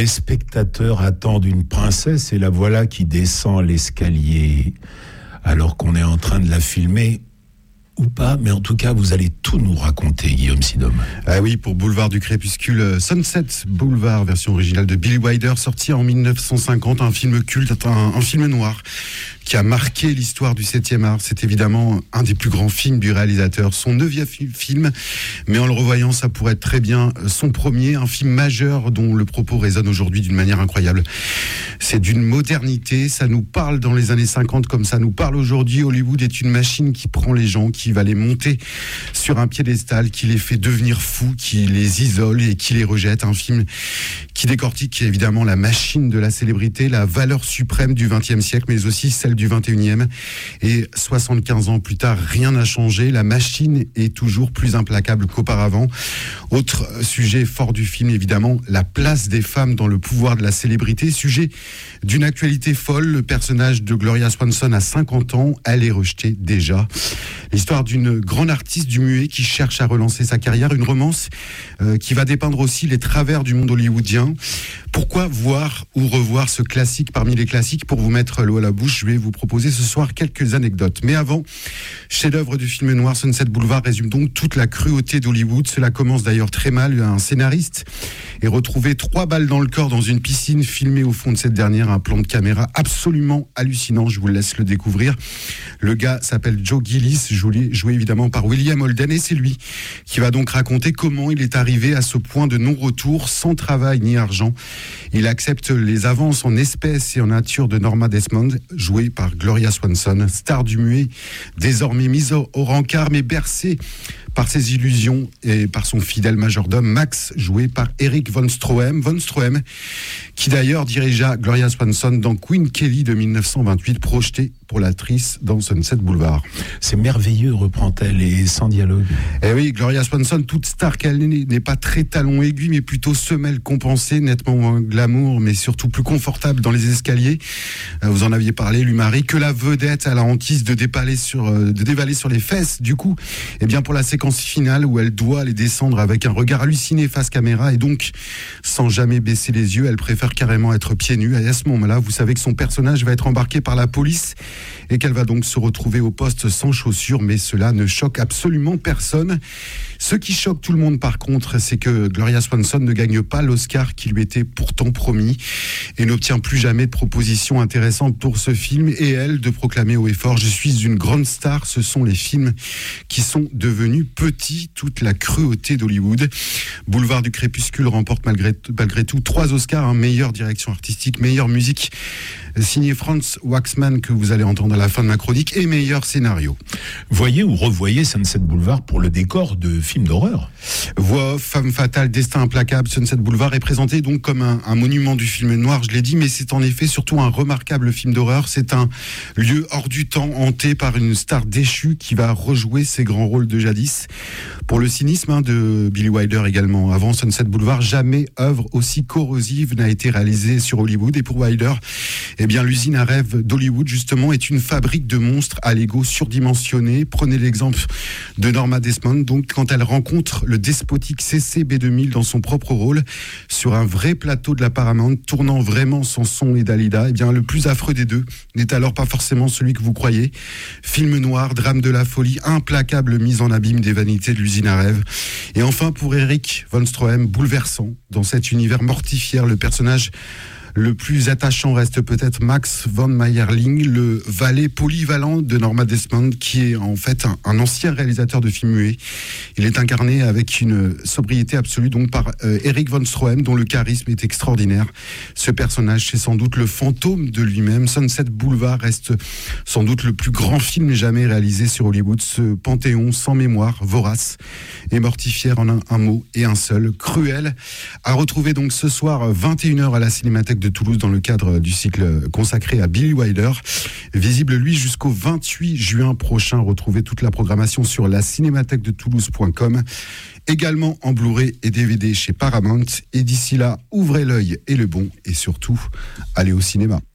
Les spectateurs attendent une princesse et la voilà qui descend l'escalier alors qu'on est en train de la filmer. Ou pas, mais en tout cas, vous allez tout nous raconter, Guillaume Sidom. Ah oui, pour Boulevard du Crépuscule, Sunset Boulevard, version originale de Billy Wilder, sorti en 1950, un film culte, un film noir qui a marqué l'histoire du 7e art. C'est évidemment un des plus grands films du réalisateur, son 9e film, mais en le revoyant, ça pourrait être très bien son premier, un film majeur dont le propos résonne aujourd'hui d'une manière incroyable. C'est d'une modernité, ça nous parle dans les années 50 comme ça nous parle aujourd'hui. Hollywood est une machine qui prend les gens, qui va les monter sur un piédestal, qui les fait devenir fous, qui les isole et qui les rejette. Un film qui décortique évidemment la machine de la célébrité, la valeur suprême du XXe siècle, mais aussi celle du XXIe. Et 75 ans plus tard, rien n'a changé. La machine est toujours plus implacable qu'auparavant. Autre sujet fort du film, évidemment, la place des femmes dans le pouvoir de la célébrité. Sujet d'une actualité folle. Le personnage de Gloria Swanson a 50 ans. Elle est rejetée déjà. L'histoire d'une grande artiste du muet qui cherche à relancer sa carrière. Une romance qui va dépeindre aussi les travers du monde hollywoodien. Pourquoi voir ou revoir ce classique parmi les classiques? Pour vous mettre l'eau à la bouche, je vais vous proposer ce soir quelques anecdotes. Mais avant, chef-d'œuvre du film noir, Sunset Boulevard résume donc toute la cruauté d'Hollywood. Cela commence d'ailleurs très mal. Un scénariste est retrouvé 3 balles dans le corps dans une piscine, filmé au fond de cette dernière. Un plan de caméra absolument hallucinant. Je vous laisse le découvrir. Le gars s'appelle Joe Gillis, joué évidemment par William Holden, et c'est lui qui va donc raconter comment il est arrivé à ce point de non-retour, sans travail ni argent. Il accepte les avances en espèces et en nature de Norma Desmond, jouée par Gloria Swanson, star du muet, désormais mise au rencard mais bercée par ses illusions et par son fidèle majordome Max, joué par Eric Von Stroheim. Von Stroheim, qui d'ailleurs dirigea Gloria Swanson dans Queen Kelly de 1928, projetée pour l'actrice dans Sunset Boulevard. C'est merveilleux, reprend-elle, et sans dialogue. Eh oui, Gloria Swanson, toute star qu'elle n'est pas très talon aigu, mais plutôt semelle compensée, nettement moins glamour, mais surtout plus confortable dans les escaliers. Vous en aviez parlé, lui, Marie, que la vedette a la hantise de dévaler sur les fesses. Du coup, eh bien, pour la séquence finale où elle doit les descendre avec un regard halluciné face caméra et donc sans jamais baisser les yeux, elle préfère carrément être pieds nus. Et à ce moment-là, vous savez que son personnage va être embarqué par la police et qu'elle va donc se retrouver au poste sans chaussures, mais cela ne choque absolument personne. Ce qui choque tout le monde par contre, c'est que Gloria Swanson ne gagne pas l'Oscar qui lui était pourtant promis et n'obtient plus jamais de propositions intéressantes pour ce film, et elle de proclamer haut et fort: je suis une grande star. Ce sont les films qui sont devenus petits, toute la cruauté d'Hollywood. Boulevard du Crépuscule remporte malgré tout 3 Oscars, meilleure direction artistique, meilleure musique signé Franz Waxman, que vous allez entendre à la fin de ma chronique, et meilleur scénario. Voyez ou revoyez Sunset Boulevard pour le décor de films d'horreur. Voix off, femme fatale, destin implacable, Sunset Boulevard est présenté donc comme un monument du film noir, je l'ai dit, mais c'est en effet surtout un remarquable film d'horreur. C'est un lieu hors du temps, hanté par une star déchue qui va rejouer ses grands rôles de jadis. Pour le cynisme de Billy Wilder également, avant Sunset Boulevard, jamais œuvre aussi corrosive n'a été réalisée sur Hollywood. Et pour Wilder, eh bien, l'usine à rêve d'Hollywood, justement, est une fabrique de monstres à l'ego surdimensionné. Prenez l'exemple de Norma Desmond, donc, quand elle rencontre le despotique CC-B2000 dans son propre rôle, sur un vrai plateau de la Paramount, tournant vraiment Samson et Dalida, eh bien, le plus affreux des deux n'est alors pas forcément celui que vous croyez. Film noir, drame de la folie, implacable mise en abîme des vanités de l'usine à rêve. Et enfin, pour Eric Von Stroheim, bouleversant. Dans cet univers mortifère, le personnage le plus attachant reste peut-être Max von Mayerling, le valet polyvalent de Norma Desmond, qui est en fait un ancien réalisateur de films muets. Il est incarné avec une sobriété absolue donc par Eric Von Stroheim, dont le charisme est extraordinaire. Ce personnage, c'est sans doute le fantôme de lui-même. Sunset Boulevard reste sans doute le plus grand film jamais réalisé sur Hollywood. Ce panthéon sans mémoire, vorace et mortifère en un mot et un seul, cruel. À retrouver donc ce soir 21h à la Cinémathèque de Toulouse dans le cadre du cycle consacré à Billy Wilder. Visible lui jusqu'au 28 juin prochain. Retrouvez toute la programmation sur la cinémathèque de Toulouse.com. Également en Blu-ray et DVD chez Paramount. Et d'ici là, ouvrez l'œil et le bon, et surtout, allez au cinéma.